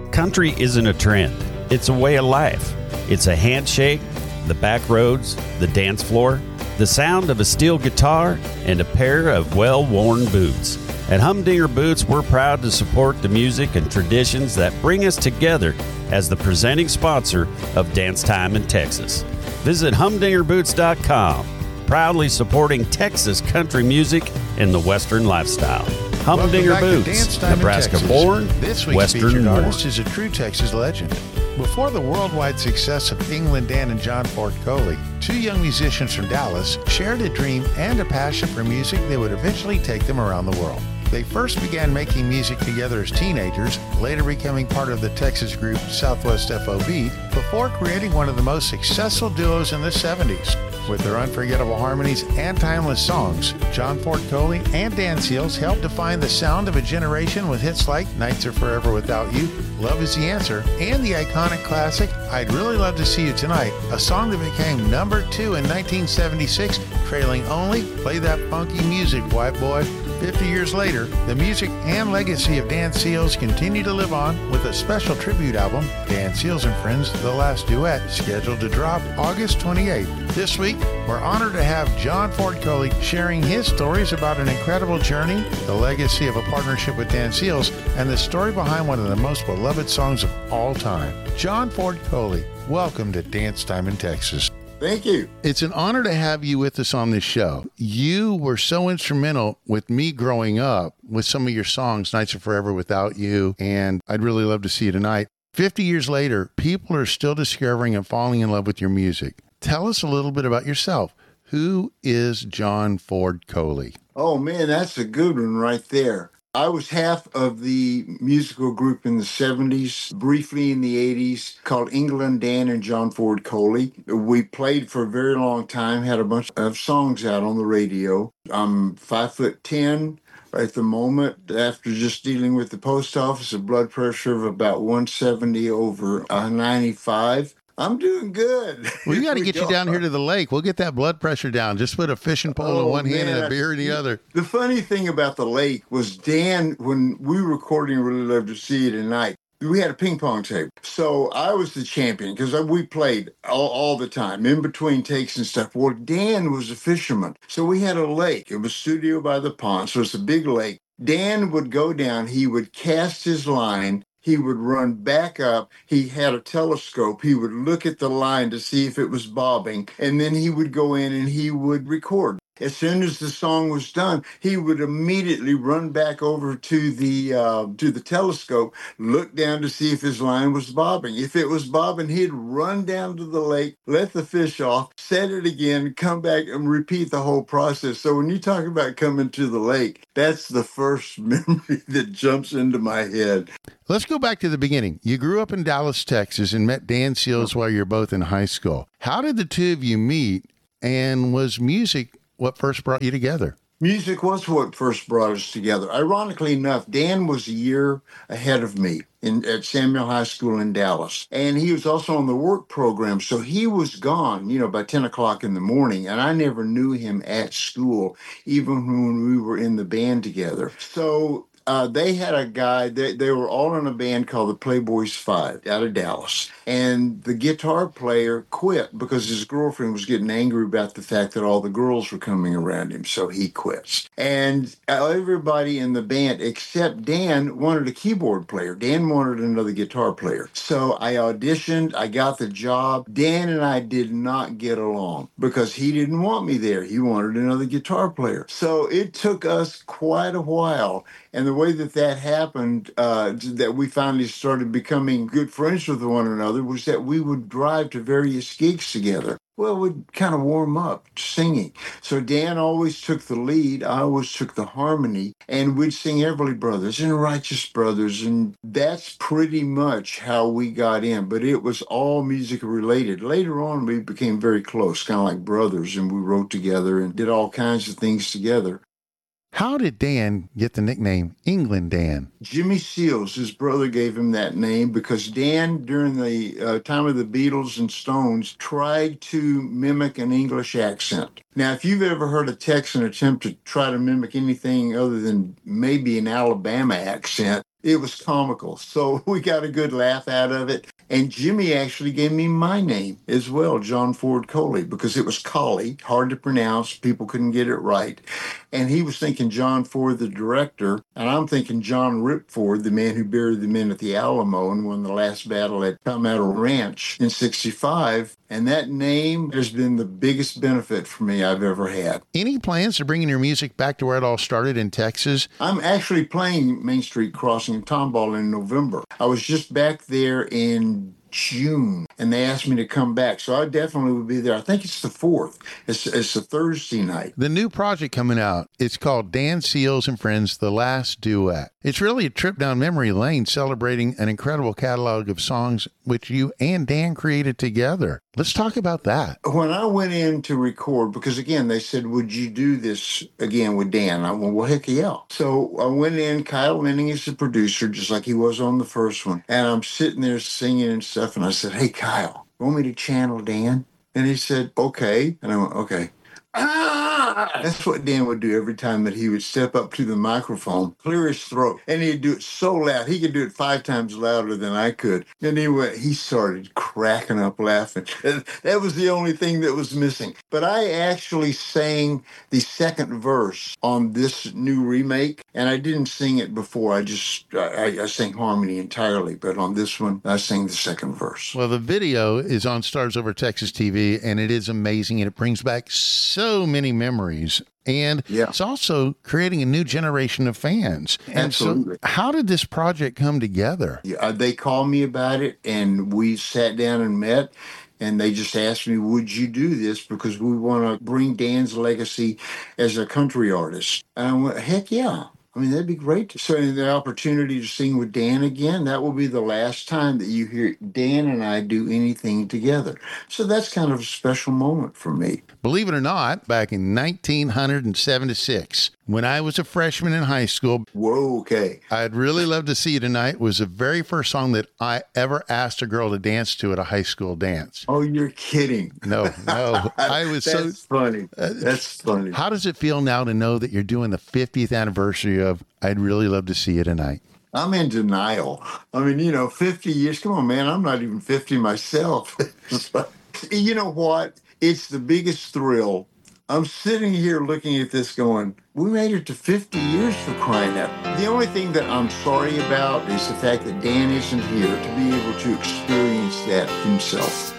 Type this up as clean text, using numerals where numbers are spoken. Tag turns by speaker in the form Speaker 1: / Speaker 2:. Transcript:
Speaker 1: Country isn't a trend, it's a way of life. It's a handshake, the back roads, the dance floor, the sound of a steel guitar, and a pair of well-worn boots. At Humdinger Boots, we're proud to support the music and traditions that bring us together as the presenting sponsor of Dance Time in Texas. Visit humdingerboots.com, proudly supporting Texas country music and the Western lifestyle. Humdinger Boots, Nebraska born,
Speaker 2: this week's
Speaker 1: Western
Speaker 2: featured
Speaker 1: born.
Speaker 2: artist is a true Texas legend. Before the worldwide success of England Dan and John Ford Coley, two young musicians from Dallas shared a dream and a passion for music that would eventually take them around the world. They first began making music together as teenagers, later becoming part of the Texas group Southwest FOB, before creating one of the most successful duos in the 70s. With their unforgettable harmonies and timeless songs, John Ford Coley and Dan Seals helped define the sound of a generation with hits like Nights Are Forever Without You, Love Is the Answer, and the iconic classic I'd Really Love to See You Tonight, a song that became number 2 in 1976, trailing only Play That Funky Music, White Boy. 50 years later, the music and legacy of Dan Seals continue to live on with a special tribute album, Dan Seals and Friends, The Last Duet, scheduled to drop August 28th. This week, we're honored to have John Ford Coley sharing his stories about an incredible journey, the legacy of a partnership with Dan Seals, and the story behind one of the most beloved songs of all time. John Ford Coley, welcome to Dance Time in Texas.
Speaker 3: Thank you.
Speaker 2: It's an honor to have you with us on this show. You were so instrumental with me growing up with some of your songs, Nights Are Forever Without You, and I'd Really Love to See You Tonight. 50 years later, people are still discovering and falling in love with your music. Tell us a little bit about yourself. Who is John Ford Coley?
Speaker 3: Oh, man, that's a good one right there. I was half of the musical group in the 70s, briefly in the 80s, called England Dan and John Ford Coley. We played for a very long time, had a bunch of songs out on the radio. I'm 5'10". At the moment, after just dealing with the post office, a blood pressure of about 170 over 95. I'm doing good.
Speaker 2: We got to get you down here to the lake. We'll get that blood pressure down. Just put a fishing pole in one hand and a beer in the other.
Speaker 3: The funny thing about the lake was Dan, when we were recording Really Love to See You Tonight, we had a ping pong table. So I was the champion because we played all the time, in between takes and stuff. Well, Dan was a fisherman. So we had a lake. It was Studio by the Pond, so it's a big lake. Dan would go down. He would cast his line. He would run back up. He had a telescope. He would look at the line to see if it was bobbing, and then he would go in and he would record. As soon as the song was done, he would immediately run back over to the telescope, look down to see if his line was bobbing. If it was bobbing, he'd run down to the lake, let the fish off, set it again, come back and repeat the whole process. So when you talk about coming to the lake, that's the first memory that jumps into my head.
Speaker 2: Let's go back to the beginning. You grew up in Dallas, Texas, and met Dan Seals while you're both in high school. How did the two of you meet, and was music what first brought you together?
Speaker 3: Music was what first brought us together. Ironically enough, Dan was a year ahead of me at Samuel High School in Dallas. And he was also on the work program. So he was gone, by 10 o'clock in the morning. And I never knew him at school, even when we were in the band together. So they had a guy, they were all in a band called the Playboys 5 out of Dallas. And the guitar player quit because his girlfriend was getting angry about the fact that all the girls were coming around him. So he quits. And everybody in the band except Dan wanted a keyboard player. Dan wanted another guitar player. So I auditioned. I got the job. Dan and I did not get along because he didn't want me there. He wanted another guitar player. So it took us quite a while. And the way that happened, that we finally started becoming good friends with one another, was that we would drive to various gigs together. Well, we'd kind of warm up singing. So Dan always took the lead. I always took the harmony. And we'd sing Everly Brothers and Righteous Brothers. And that's pretty much how we got in. But it was all music related. Later on, we became very close, kind of like brothers. And we wrote together and did all kinds of things together.
Speaker 2: How did Dan get the nickname England Dan?
Speaker 3: Jimmy Seals, his brother, gave him that name because Dan, during the time of the Beatles and Stones, tried to mimic an English accent. Now, if you've ever heard a Texan attempt to try to mimic anything other than maybe an Alabama accent, It was comical. So we got a good laugh out of it. And Jimmy actually gave me my name as well, John Ford Coley, because it was Coley, hard to pronounce. People couldn't get it right. And he was thinking John Ford, the director, and I'm thinking John Rip Ford, the man who buried the men at the Alamo and won the last battle at Palmetto Ranch in 65. And that name has been the biggest benefit for me I've ever had.
Speaker 2: Any plans to bringing your music back to where it all started in Texas?
Speaker 3: I'm actually playing Main Street Crossing in Tomball in November. I was just back there in June, and they asked me to come back. So I definitely will be there. I think it's the 4th. It's a Thursday night.
Speaker 2: The new project coming out, it's called Dan Seals and Friends, The Last Duet. It's really a trip down memory lane celebrating an incredible catalog of songs which you and Dan created together. Let's talk about that.
Speaker 3: When I went in to record, because again, they said, would you do this again with Dan? I went, well, heck yeah. So I went in, Kyle Lenning is the producer, just like he was on the first one. And I'm sitting there singing and stuff. And I said, hey, Kyle, want me to channel Dan? And he said, okay. And I went, okay. That's what Dan would do every time that he would step up to the microphone, clear his throat, and he'd do it so loud. He could do it 5 times louder than I could. And he started cracking up laughing. That was the only thing that was missing. But I actually sang the second verse on this new remake, and I didn't sing it before. I sang harmony entirely. But on this one, I sang the second verse.
Speaker 2: Well, the video is on Stars Over Texas TV, and it is amazing, and it brings back so many memories. And it's also creating a new generation of fans. And
Speaker 3: absolutely.
Speaker 2: So how did this project come together?
Speaker 3: They called me about it, and we sat down and met. And they just asked me, would you do this? Because we want to bring Dan's legacy as a country artist. And I went, heck yeah. I mean, that'd be great. So the opportunity to sing with Dan again, that will be the last time that you hear Dan and I do anything together. So that's kind of a special moment for me.
Speaker 2: Believe it or not, back in 1976, when I was a freshman in high school,
Speaker 3: whoa, okay,
Speaker 2: I'd Really Love to See You Tonight was the very first song that I ever asked a girl to dance to at a high school dance.
Speaker 3: Oh, you're kidding.
Speaker 2: No. I was
Speaker 3: That's funny. That's funny.
Speaker 2: How does it feel now to know that you're doing the 50th anniversary of I'd Really Love to See You Tonight?
Speaker 3: I'm in denial. I mean, 50 years. Come on, man. I'm not even 50 myself. You know what? It's the biggest thrill. I'm sitting here looking at this going, we made it to 50 years for crying out. The only thing that I'm sorry about is the fact that Dan isn't here to be able to experience that himself.